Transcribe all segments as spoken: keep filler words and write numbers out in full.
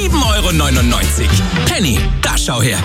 sieben Euro neunundneunzig. Penny, da schau her.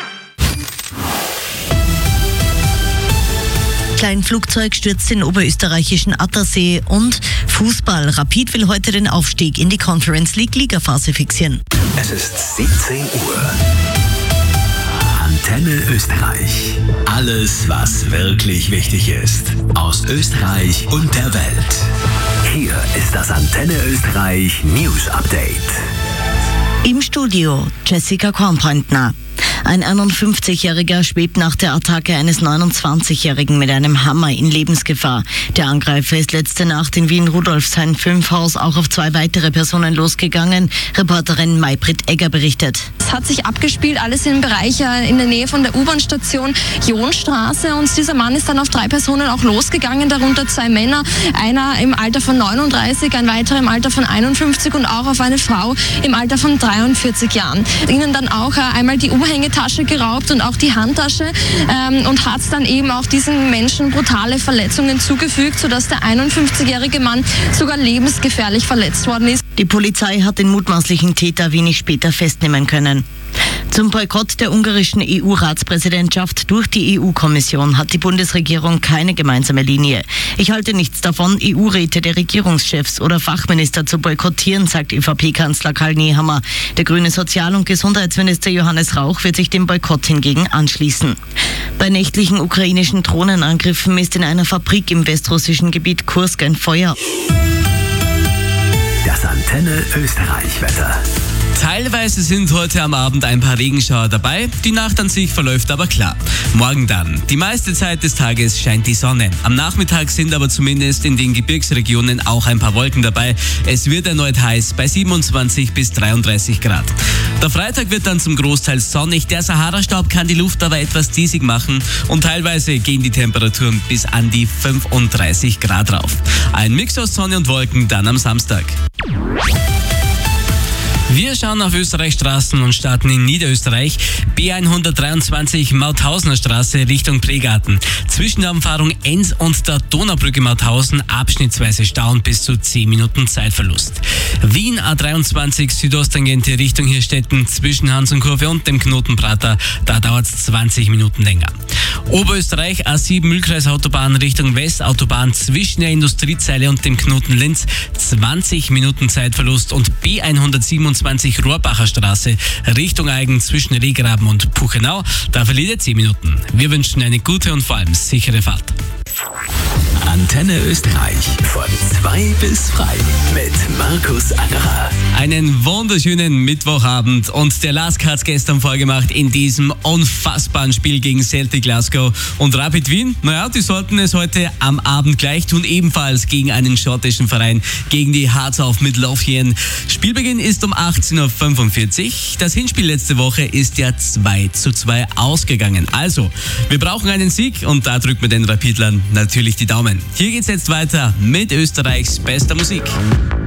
Kleinflugzeug stürzt in oberösterreichischen Attersee und Fußball. Rapid will heute den Aufstieg in die Conference League Ligaphase fixieren. Es ist siebzehn Uhr. Antenne Österreich. Alles, was wirklich wichtig ist. Aus Österreich und der Welt. Hier ist das Antenne Österreich News Update. Im Studio Jessica Kornpointner. Ein einundfünfzigjähriger schwebt nach der Attacke eines neunundzwanzigjährigen mit einem Hammer in Lebensgefahr. Der Angreifer ist letzte Nacht in Wien-Rudolfsheim-Fünfhaus auch auf zwei weitere Personen losgegangen. Reporterin Maybrit Egger berichtet. Es hat sich abgespielt, alles im Bereich in der Nähe von der U-Bahn-Station Jonstraße, und dieser Mann ist dann auf drei Personen auch losgegangen, darunter zwei Männer, einer im Alter von neununddreißig, ein weiterer im Alter von einundfünfzig und auch auf eine Frau im Alter von dreiundvierzig Jahren. Ihnen dann auch einmal die Umhängetasche geraubt und auch die Handtasche ähm, und hat dann eben auch diesen Menschen brutale Verletzungen zugefügt, sodass der einundfünfzigjährige Mann sogar lebensgefährlich verletzt worden ist. Die Polizei hat den mutmaßlichen Täter wenig später festnehmen können. Zum Boykott der ungarischen E U-Ratspräsidentschaft durch die E U-Kommission hat die Bundesregierung keine gemeinsame Linie. Ich halte nichts davon, E U-Räte der Regierungschefs oder Fachminister zu boykottieren, sagt ÖVP-Kanzler Karl Nehammer. Der grüne Sozial- und Gesundheitsminister Johannes Rauch wird sich dem Boykott hingegen anschließen. Bei nächtlichen ukrainischen Drohnenangriffen ist in einer Fabrik im westrussischen Gebiet Kursk ein Feuer. Das Antenne Österreich-Wetter. Teilweise sind heute am Abend ein paar Regenschauer dabei, die Nacht an sich verläuft aber klar. Morgen dann. Die meiste Zeit des Tages scheint die Sonne. Am Nachmittag sind aber zumindest in den Gebirgsregionen auch ein paar Wolken dabei. Es wird erneut heiß bei siebenundzwanzig bis dreiunddreißig Grad. Der Freitag wird dann zum Großteil sonnig. Der Sahara-Staub kann die Luft aber etwas diesig machen und teilweise gehen die Temperaturen bis an die fünfunddreißig Grad rauf. Ein Mix aus Sonne und Wolken dann am Samstag. Wir schauen auf Österreichs Straßen und starten in Niederösterreich. B hundertdreiundzwanzig Mauthausener Straße Richtung Pregarten. Zwischen der Umfahrung Enns und der Donaubrücke Mauthausen abschnittsweise Stau und bis zu zehn Minuten Zeitverlust. Wien A dreiundzwanzig Südosttangente Richtung Hirstetten zwischen Hansenkurve und dem Knotenprater. Da dauert es zwanzig Minuten länger. Oberösterreich A sieben Mühlkreisautobahn Richtung Westautobahn zwischen der Industriezeile und dem Knoten Linz. zwanzig Minuten Zeitverlust. Und B hundertsiebenundzwanzig Rohrbacher Straße Richtung Aigen zwischen Rehgraben und Puchenau. Da verliert ihr zehn Minuten. Wir wünschen eine gute und vor allem sichere Fahrt. Antenne Österreich von zwei bis drei mit Markus Angerer. Einen wunderschönen Mittwochabend, und der Lask hat es gestern vorgemacht in diesem unfassbaren Spiel gegen Celtic Glasgow und Rapid Wien. Naja, die sollten es heute am Abend gleich tun, ebenfalls gegen einen schottischen Verein, gegen die Hearts of Midlothian. Spielbeginn ist um achtzehn Uhr fünfundvierzig. Das Hinspiel letzte Woche ist ja zwei zu zwei ausgegangen. Also, wir brauchen einen Sieg und da drücken wir den Rapidlern natürlich die Daumen. Hier geht's jetzt weiter mit Österreichs bester Musik.